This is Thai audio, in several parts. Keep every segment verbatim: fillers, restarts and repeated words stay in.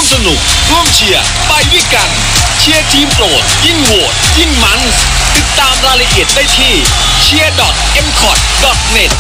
สนุกร่วมเชียร์ไปด้วยกันเชียร์ทีมโปรดยิ่งโหวตยิ่งมันติดตามรายละเอียดได้ที่ เชียร์ ดอท เอ็ม คอท ดอท เน็ต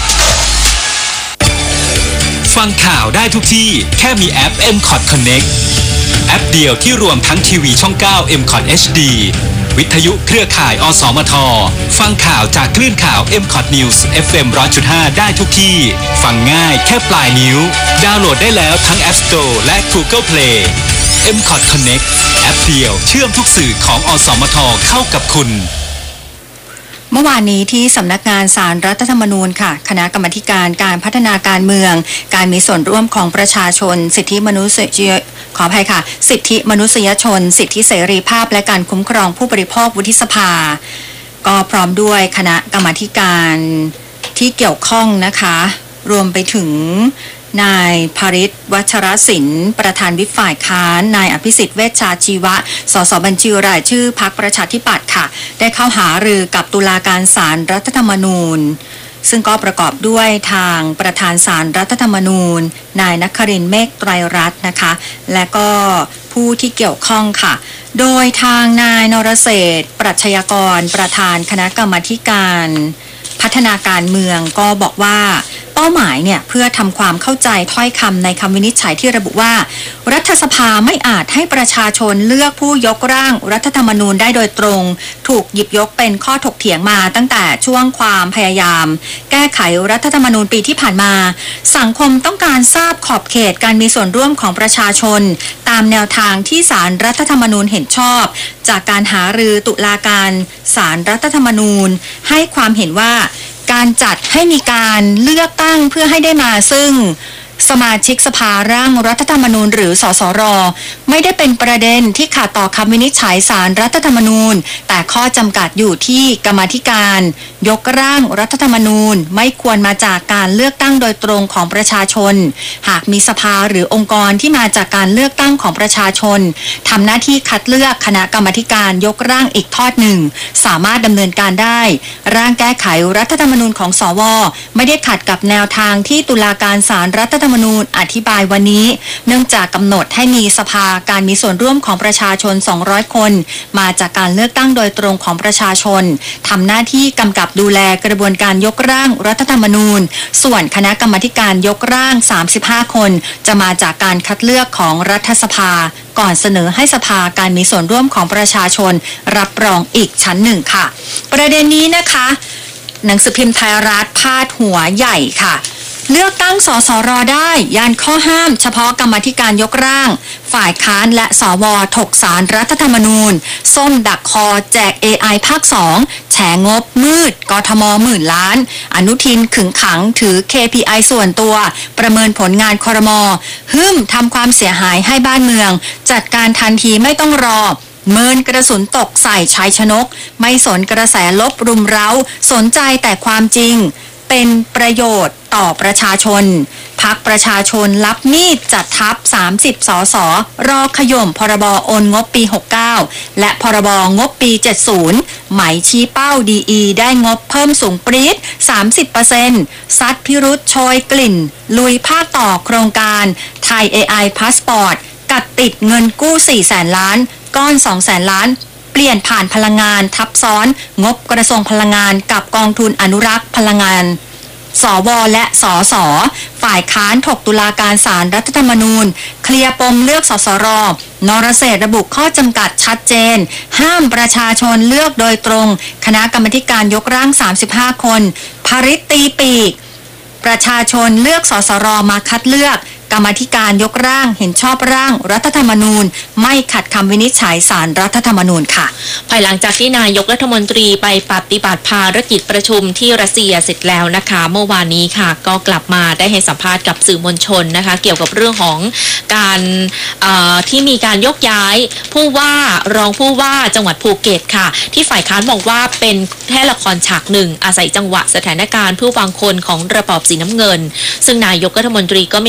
ฟังข่าวได้ทุกที่แค่มีแอป เอ็ม คอท Connect แอปเดียวที่รวมทั้งทีวีช่อง เก้า เอ็ม คอท เอช ดี วิทยุเครือข่ายอสมทฟังข่าวจากคลื่นข่าว เอ็ม คอท News เอฟ เอ็ม หนึ่งร้อยจุดห้า ได้ทุกที่ฟังง่ายแค่ปลายนิ้วดาวน์โหลดได้แล้วทั้ง App Store และ Google Play เอ็ม คอท Connect แอปเดียวเชื่อมทุกสื่อของอสมทเข้ากับคุณเมื่อวานนี้ที่สำนักงานศาลรัฐธรรมนูญค่ะคณะกรรมาการการพัฒนาการเมืองการมีส่วนร่วมของประชาชนสิทธิมนุษยขออภัยค่ะสิทธิมนุษยชนสิทธิเสรีภาพและการคุ้มครองผู้บริโภควุฒิสภาก็พร้อมด้วยคณะกรรมาการที่เกี่ยวข้องนะคะรวมไปถึงนายภริษฐ์วัชรศิลป์ประธานวิปฝ่ายค้านนายอภิสิทธิ์เวชชาชีวะสสบัญชีรายชื่อพรรคประชาธิปัตย์ค่ะได้เข้าหารือกับตุลาการศาลรัฐธรรมนูญซึ่งก็ประกอบด้วยทางประธานศาลรัฐธรรมนูญนายนครินทร์เมฆไตรรัตน์นะคะและก็ผู้ที่เกี่ยวข้องค่ะโดยทางนายนรเศรษฐ์ปรัชญากรประธานคณะกรรมาการพัฒนาการเมืองก็บอกว่าเป้าหมายเนี่ยเพื่อทำความเข้าใจถ้อยคำในคำวินิจฉัยที่ระบุว่ารัฐสภาไม่อาจให้ประชาชนเลือกผู้ยกร่างรัฐธรรมนูญได้โดยตรงถูกหยิบยกเป็นข้อถกเถียงมาตั้งแต่ช่วงความพยายามแก้ไขรัฐธรรมนูญปีที่ผ่านมาสังคมต้องการทราบขอบเขตการมีส่วนร่วมของประชาชนตามแนวทางที่ศาลรัฐธรรมนูญเห็นชอบจากการหารือตุลาการศาลรัฐธรรมนูญให้ความเห็นว่าการจัดให้มีการเลือกตั้งเพื่อให้ได้มาซึ่งสมาชิกสภาร่างรัฐธรรมนูญหรือสสรไม่ได้เป็นประเด็นที่ขัดต่อคำวินิจฉัยศาลรัฐธรรมนูญแต่ข้อจำกัดอยู่ที่กรรมาธิการยกร่างรัฐธรรมนูญไม่ควรมาจากการเลือกตั้งโดยตรงของประชาชนหากมีสภาหรือองค์กรที่มาจากการเลือกตั้งของประชาชนทำหน้าที่คัดเลือกคณะกรรมาธิการยกร่างอีกทอดหนึ่งสามารถดำเนินการได้ร่างแก้ไขรัฐธรรมนูญของสวไม่ได้ขัดกับแนวทางที่ตุลาการศาลรัฐธรรมนูญอธิบายวันนี้เนื่องจากกำหนดให้มีสภาการมีส่วนร่วมของประชาชนสองร้อยคนมาจากการเลือกตั้งโดยตรงของประชาชนทำหน้าที่กำกับดูแลกระบวนการยกร่างรัฐธรรมนูญส่วนคณะกรรมาการยกร่างสามสิบห้าคนจะมาจากการคัดเลือกของรัฐสภาก่อนเสนอให้สภาการมีส่วนร่วมของประชาชนรับรองอีกชั้นหนึ่งค่ะประเด็นนี้นะคะหนังสือพิมพ์ไทยรัฐพาดหัวใหญ่ค่ะเลือกตั้งสสรได้ยันข้อห้ามเฉพาะกรรมาธิการยกร่างฝ่ายค้านและสวถกศาลรัฐธรรมนูญส้มดักคอแจก เอ ไอ ภาคสองแฉงบมืดกทมหมื่นล้านอนุทินขึงขังถือ เค พี ไอ ส่วนตัวประเมินผลงานครม.ฮึ่มทำความเสียหายให้บ้านเมืองจัดการทันทีไม่ต้องรอเมินกระสุนตกใส่ชายชนกไม่สนกระแสลบรุมเร้าสนใจแต่ความจริงเป็นประโยชน์ต่อประชาชนพรรคประชาชนรับมีดจัดทัพสามสิบสสรอขย่มพรบโอนงบปีหกสิบเก้าและพรบงบปีเจ็ดสิบหมายชี้เป้าดีอีได้งบเพิ่มสูงปรี๊ด สามสิบเปอร์เซ็นต์ ซัดพิรุธโชยกลิ่นลุยภาคต่อโครงการไทย เอ ไอ พาสปอร์ตกัดติดเงินกู้สี่แสนล้านก้อนสองแสนล้านเปลี่ยนผ่านพลังงานทับซ้อนงบกระทรวงพลังงานกับกองทุนอนุรักษ์พลังงานสวและสสฝ่ายค้านถกตุลาการศาลรัฐธรรมนูญเคลียร์ปมเลือกสสรนรเศรษฐ์ระบุข้อจำกัดชัดเจนห้ามประชาชนเลือกโดยตรงคณะกรรมาการยกร่างสามสิบห้าคนภริษฐ์ตีปีกประชาชนเลือกสสรมาคัดเลือกกรรมาธิการยกร่างเห็นชอบร่างรัฐธรรมนูญไม่ขัดคำวินิจฉัยศาลรัฐธรรมนูญค่ะภายหลังจากที่นายกรัฐมนตรีไปปฏิบัติภารกิจประชุมที่รัสเซียเสร็จแล้วนะคะเมื่อวานนี้ค่ะก็กลับมาได้ให้สัมภาษณ์กับสื่อมวลชนนะคะเกี่ยวกับเรื่องของการที่มีการยกย้ายผู้ว่ารองผู้ว่าจังหวัดภูเก็ตค่ะที่ฝ่ายค้านบอกว่าเป็นแค่ละครฉากหนึ่งอาศัยจังหวะสถานการณ์ผู้บางคนของระบอบสีน้ำเงินซึ่งนายกรัฐมนตรีก็มีการทวน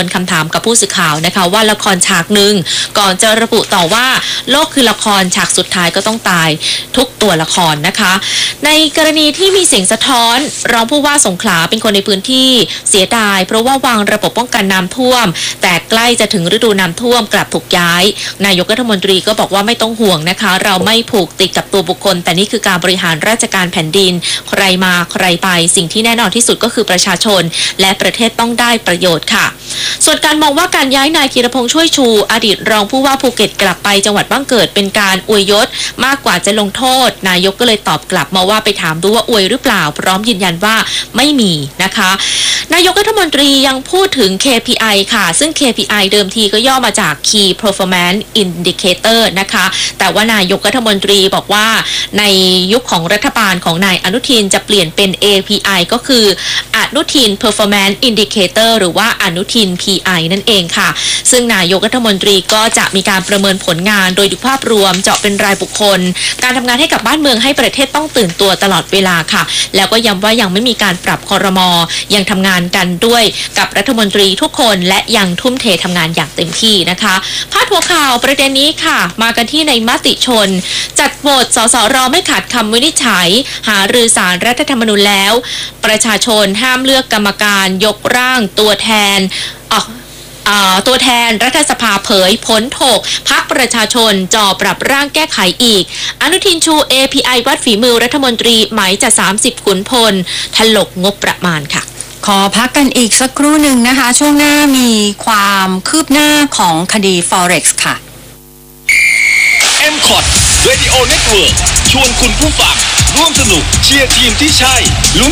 วนคำถามกับผู้สื่อข่าวนะคะว่าละครฉากหนึ่งก่อนจะระบุต่อว่าโลกคือละครฉากสุดท้ายก็ต้องตายทุกตัวละครนะคะในกรณีที่มีเสียงสะท้อนรองผู้ว่าสงขลาเป็นคนในพื้นที่เสียดายเพราะว่าวางระบบป้องกันน้ำท่วมแต่ใกล้จะถึงฤดูน้ำท่วมกลับถูกย้ายนายกรัฐมนตรีก็บอกว่าไม่ต้องห่วงนะคะเราไม่ผูกติดกับตัวบุคคลแต่นี่คือการบริหารราชการแผ่นดินใครมาใครไปสิ่งที่แน่นอนที่สุดก็คือประชาชนและประเทศต้องได้ประโยชน์ค่ะส่วนการมองว่าการย้ายนายกีรพงษ์ช่วยชูอดีตรองผู้ว่าภูเก็ตกลับไปจังหวัดบ้านเกิดเป็นการอวยยศมากกว่าจะลงโทษนายกก็เลยตอบกลับมาว่าไปถามดูว่าอวยหรือเปล่าพร้อมยืนยันว่าไม่มีนะคะนายกรัฐมนตรียังพูดถึง เค พี ไอ ค่ะซึ่ง เค พี ไอ เดิมทีก็ย่อมาจาก Key Performance Indicator นะคะแต่ว่านายกรัฐมนตรีบอกว่าในยุคของรัฐบาลของนายอนุทินจะเปลี่ยนเป็น เอ พี ไอ ก็คืออนุทิน Performance Indicator หรือว่าอนุทิน พี ไอ นั่นเองค่ะซึ่งนายกรัฐมนตรีก็จะมีการประเมินผลงานโดยดูภาพรวมเจาะเป็นรายบุคคลการทำงานให้กับบ้านเมืองให้ประเทศต้องตื่นตัวตลอดเวลาค่ะแล้วก็ย้ำว่ายังไม่มีการปรับครม.ยังทำงานกันด้วยกับรัฐมนตรีทุกคนและยังทุ่มเททำงานอย่างเต็มที่นะคะพาดหัวข่าวประเด็นนี้ค่ะมากันที่ในมติชนจัดโหวตสสรไม่ขาดคำวินิจฉัยหารือศาลรัฐธรรมนูญแล้วประชาชนห้ามเลือกกรรมการยกร่างตัวแทนออกตัวแทนรัฐสภาเผยผลถกพรรคประชาชนจ่อปรับร่างแก้ไขอีกอนุทินชู เอ พี ไอ วัดฝีมือรัฐมนตรีหมายจะสามสิบขุนพลถลกงบประมาณค่ะขอพักกันอีกสักครู่หนึ่งนะคะช่วงหน้ามีความคืบหน้าของคดี Forex ค่ะเอ็ม คอท Radio Network ชวนคุณผู้ฟังร่วมสนุกเชียร์ทีมที่ใช่ลุ้น